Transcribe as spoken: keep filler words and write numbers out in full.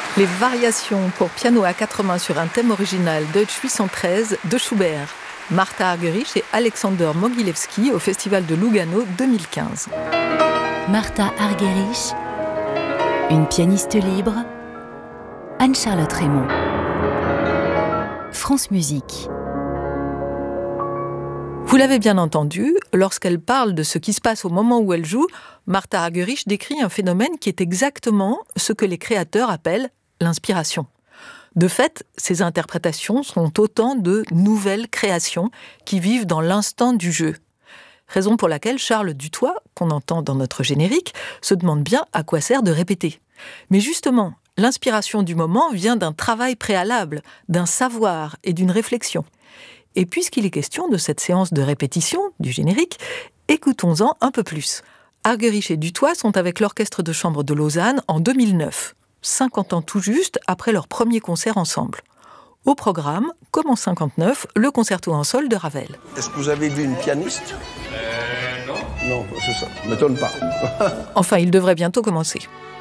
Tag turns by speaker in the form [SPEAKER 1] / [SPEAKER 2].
[SPEAKER 1] Les variations pour piano à quatre mains sur un thème original Deutsch huit cent treize de Schubert. Martha Argerich et Alexander Mogilewski au Festival de Lugano deux mille quinze.
[SPEAKER 2] Martha Argerich, une pianiste libre. Anne-Charlotte Raymond. France Musique.
[SPEAKER 1] Vous l'avez bien entendu, lorsqu'elle parle de ce qui se passe au moment où elle joue, Martha Argerich décrit un phénomène qui est exactement ce que les créateurs appellent l'inspiration. De fait, ces interprétations sont autant de nouvelles créations qui vivent dans l'instant du jeu. Raison pour laquelle Charles Dutoit, qu'on entend dans notre générique, se demande bien à quoi sert de répéter. Mais justement, l'inspiration du moment vient d'un travail préalable, d'un savoir et d'une réflexion. Et puisqu'il est question de cette séance de répétition du générique, écoutons-en un peu plus. Argerich et Dutoit sont avec l'Orchestre de chambre de Lausanne en deux mille neuf, cinquante ans tout juste après leur premier concert ensemble. Au programme, comme en cinquante-neuf, le concerto en sol de Ravel.
[SPEAKER 3] Est-ce que vous avez vu une pianiste ?
[SPEAKER 4] Euh, non.
[SPEAKER 3] Non, c'est ça, ne m'étonne pas.
[SPEAKER 1] Enfin, il devrait bientôt commencer.